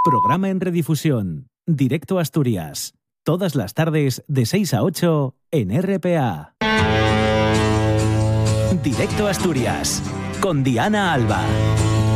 Programa en redifusión. Directo Asturias. Todas las tardes de 6 a 8 en RPA. Directo Asturias. Con Diana Alba.